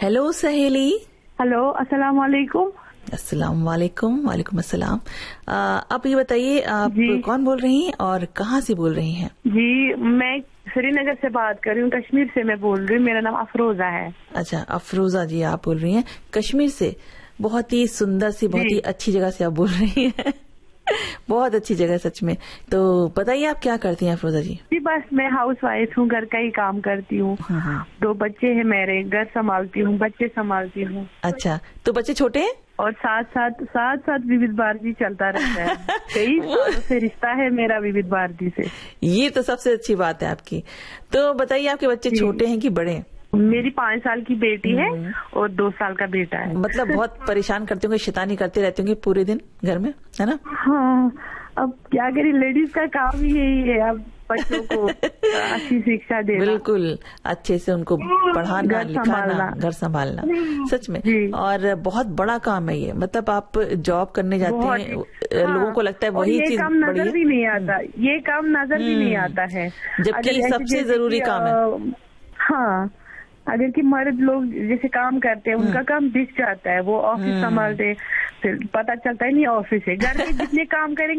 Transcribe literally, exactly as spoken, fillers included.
Hello सहेली। Hello, अस्सलाम वालेकुम। अस्सलाम वालेकुम। वालेकुम अस्सलाम। आ, आप ये बताइए, आप कौन बोल रही हैं और कहाँ से बोल रही हैं? जी, मैं श्रीनगर से बात कर रही हूँ, कश्मीर से मैं बोल रही हूँ। मेरा नाम अफरोजा है। अच्छा, अफरोजा जी आप बोल रही हैं कश्मीर से। बहुत ही सुंदर सी, बहुत ही अच्छी जगह से आप बोल रही हैं। बहुत अच्छी जगह सच में। तो बताइए आप क्या करती हैं अफरोजा जी? जी बस मैं हाउस वाइफ हूँ, घर का ही काम करती हूँ। दो बच्चे हैं मेरे, घर संभालती हूँ, बच्चे संभालती हूँ। अच्छा, तो बच्चे छोटे हैं? और साथ साथ साथ साथ विविध भारती चलता रहता है। कई सालों से रिश्ता है मेरा विविध भारती से। ये तो सबसे अच्छी बात है आपकी। तो बताइए आपके बच्चे छोटे हैं कि बड़े हैं? मेरी पाँच साल की बेटी है और दो साल का बेटा है। मतलब बहुत परेशान करते होंगे, शैतानी करते रहते होंगे पूरे दिन घर में, है ना? हाँ, अब क्या करें, लेडीज का काम ही यही है, अब बच्चों को अच्छी शिक्षा देना, बिल्कुल अच्छे से उनको पढ़ाना, लिखाना, घर संभालना, सच में। और बहुत बड़ा काम है ये। मतलब आप जॉब करने जाते हैं, हाँ, लोगों को लगता है वही चीज काम नजर भी नहीं आता, ये काम नजर भी नहीं आता है, जबकि सबसे जरूरी काम है। हाँ, अगर कि मर्द लोग जैसे काम करते हैं, उनका काम दिख जाता है, वो ऑफिस संभालते, फिर पता चलता है नहीं ऑफिस है। घर में जितने काम करेंगे